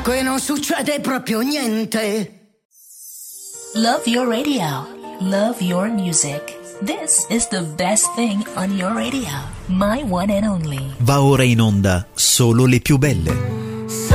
Qui non succede proprio niente. Love your radio. Love your music. This is the best thing on your radio. My one and only. Va ora in onda Solo le più belle.